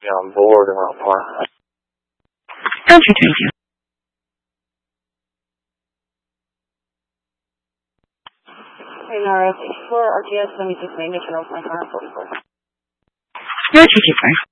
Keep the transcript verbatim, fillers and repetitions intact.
Yeah, I'm bored and I'll park. Country thank you. Hey, Nara, for R T S, let me just make sure my car forty-four. Yeah, take your time.